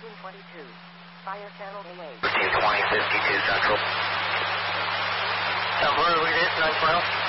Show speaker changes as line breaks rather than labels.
1322. Fire channel away.
1320, 52 Central. Blue, look at this, nice mile.